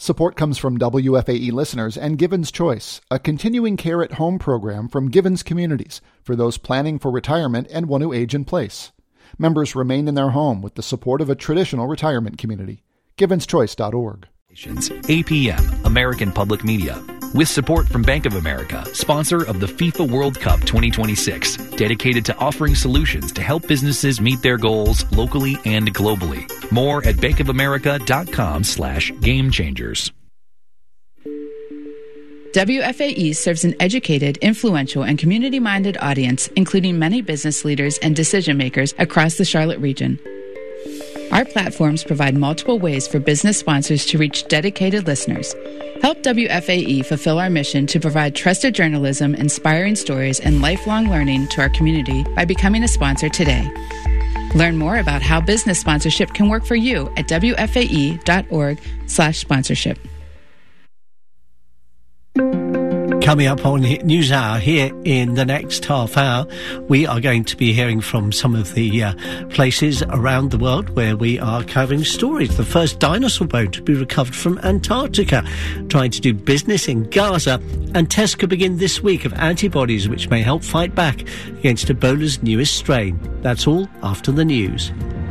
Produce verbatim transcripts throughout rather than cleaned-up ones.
Support comes from W F A E listeners and Givens Choice, a continuing care at home program from Givens Communities for those planning for retirement and want to age in place. Members remain in their home with the support of a traditional retirement community. Givens Choice dot org. A P M, American Public Media, with support from Bank of America, sponsor of the FIFA World Cup twenty twenty-six, dedicated to offering solutions to help businesses meet their goals locally and globally. More at bankofamerica.com slash game changers. W F A E serves an educated, influential, and community-minded audience, including many business leaders and decision-makers across the Charlotte region. Our platforms provide multiple ways for business sponsors to reach dedicated listeners. Help W F A E fulfill our mission to provide trusted journalism, inspiring stories, and lifelong learning to our community by becoming a sponsor today. Learn more about how business sponsorship can work for you at W F A E dot org slash sponsorship. Coming up on News Hour here in the next half hour, we are going to be hearing from some of the uh, places around the world where we are covering stories. The first dinosaur bone to be recovered from Antarctica, trying to do business in Gaza, and tests could begin this week of antibodies which may help fight back against Ebola's newest strain. That's all after the news.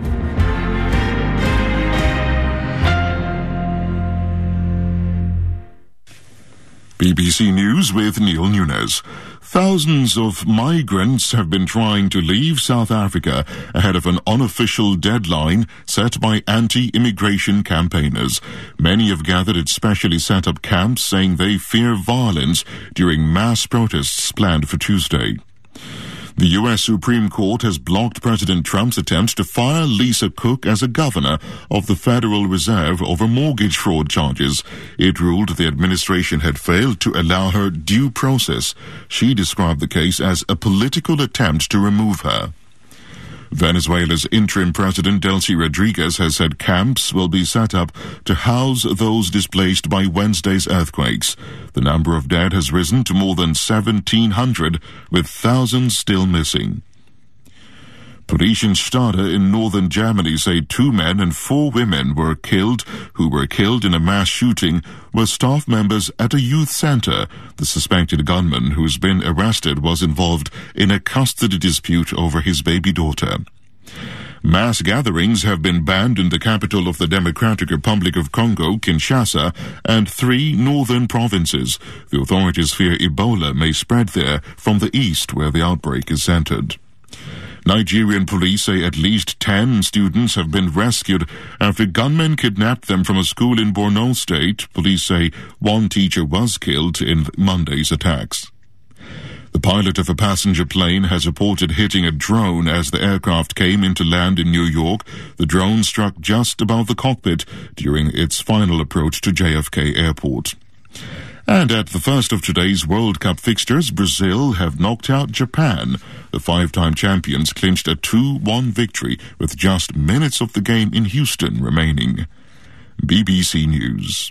B B C News with Neil Nunes. Thousands of migrants have been trying to leave South Africa ahead of an unofficial deadline set by anti-immigration campaigners. Many have gathered at specially set up camps, saying they fear violence during mass protests planned for Tuesday. The U S Supreme Court has blocked President Trump's attempt to fire Lisa Cook as a governor of the Federal Reserve over mortgage fraud charges. It ruled the administration had failed to allow her due process. She described the case as a political attempt to remove her. Venezuela's interim president Delcy Rodriguez has said camps will be set up to house those displaced by Wednesday's earthquakes. The number of dead has risen to more than seventeen hundred, with thousands still missing. Police in Stade in northern Germany say two men and four women were killed who were killed in a mass shooting were staff members at a youth center. The suspected gunman who's been arrested was involved in a custody dispute over his baby daughter. Mass gatherings have been banned in the capital of the Democratic Republic of Congo, Kinshasa, and three northern provinces. The authorities fear Ebola may spread there from the east, where the outbreak is centered. Nigerian police say at least ten students have been rescued after gunmen kidnapped them from a school in Borno State. Police say one teacher was killed in Monday's attacks. The pilot of a passenger plane has reported hitting a drone as the aircraft came into land in New York. The drone struck just above the cockpit during its final approach to J F K Airport. And at the first of today's World Cup fixtures, Brazil have knocked out Japan. The five-time champions clinched a two one victory with just minutes of the game in Houston remaining. B B C News.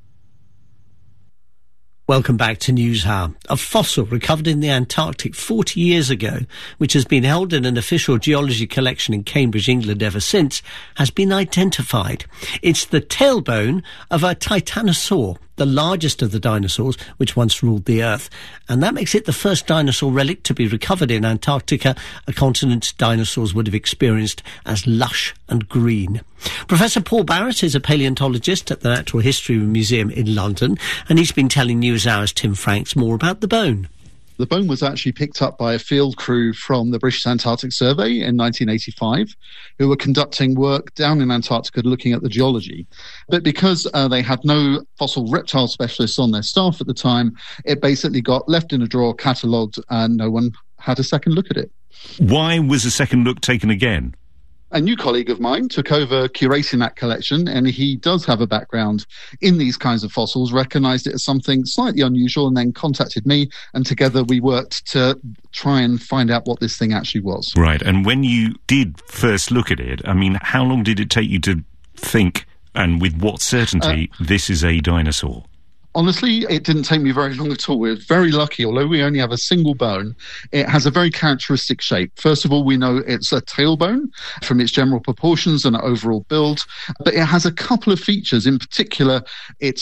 Welcome back to News Hour. A fossil recovered in the Antarctic forty years ago, which has been held in an official geology collection in Cambridge, England ever since, has been identified. It's the tailbone of a titanosaur, the largest of the dinosaurs which once ruled the Earth. And that makes it the first dinosaur relic to be recovered in Antarctica, a continent dinosaurs would have experienced as lush and green. Professor Paul Barrett is a paleontologist at the Natural History Museum in London, and he's been telling News Hour's Tim Franks more about the bone. The bone was actually picked up by a field crew from the British Antarctic Survey in nineteen eighty-five, who were conducting work down in Antarctica looking at the geology. But because uh, they had no fossil reptile specialists on their staff at the time, it basically got left in a drawer, catalogued, and no one had a second look at it. Why was a second look taken again? A new colleague of mine took over curating that collection, and he does have a background in these kinds of fossils, recognised it as something slightly unusual, and then contacted me, and together we worked to try and find out what this thing actually was. Right, and when you did first look at it, I mean, how long did it take you to think, and with what certainty, uh, this is a dinosaur? Honestly, it didn't take me very long at all. We were very lucky. Although we only have a single bone, it has a very characteristic shape. First of all, we know it's a tailbone from its general proportions and overall build, but it has a couple of features. In particular, its